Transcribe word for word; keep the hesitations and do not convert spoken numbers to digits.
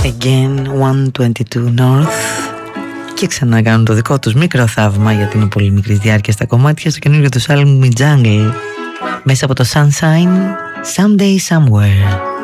Again εκατόν είκοσι δύο North. Και ξανά κάνουν το δικό τους μικρό θαύμα, γιατί είναι πολύ μικρή διάρκεια στα κομμάτια, στο καινούργιο τους άλμπουμ Jungle, μέσα από το Sunshine Someday Somewhere.